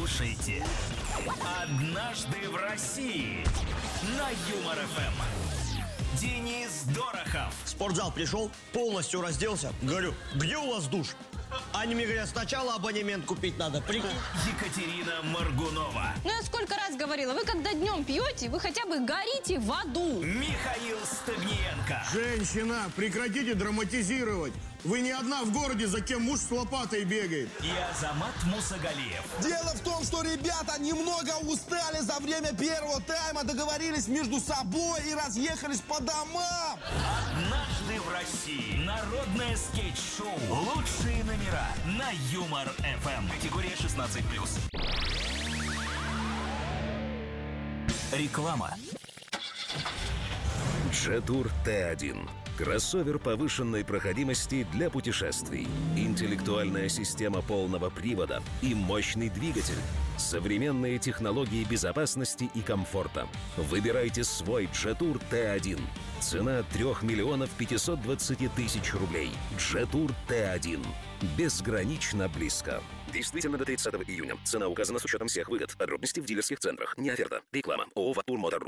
слушаете «Однажды в России» на Юмор ФМ. Денис Дорохов. В спортзал пришел, полностью разделся. Говорю, где у вас душ? Они мне говорят, сначала абонемент купить надо. Прикинь. Екатерина Моргунова. Ну я сколько раз говорила, вы когда днем пьете, вы хотя бы горите в аду. Михаил Стагниенко. Женщина, прекратите драматизировать. Вы не одна в городе, за кем муж с лопатой бегает. И Азамат Мусагалиев. Дело в том, что ребята немного устали за время первого тайма, договорились между собой и разъехались по домам. «Однажды в России» — народное скетч-шоу. Лучшие номера на Юмор ФМ. Категория 16+. Реклама. Jetour T1. Кроссовер повышенной проходимости для путешествий. Интеллектуальная система полного привода и мощный двигатель. Современные технологии безопасности и комфорта. Выбирайте свой Jetour T1. Цена 3 миллионов 520 тысяч рублей. Jetour T1. Безгранично близко. Действительно до 30 июня. Цена указана с учетом всех выгод. Подробности в дилерских центрах. Не оферта. Реклама. ООО «Ватур Мотор».